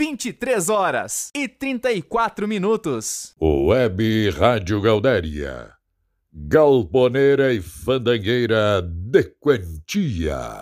23h34. Web Rádio Gaudéria. Galponeira e fandangueira de quantia.